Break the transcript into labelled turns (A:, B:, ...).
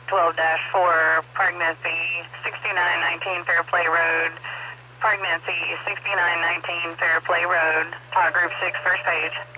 A: 12-4, Park Nancy, 6919 Fairplay Road. Park Nancy, 6919 Fairplay Road. Talk Group 6, first page.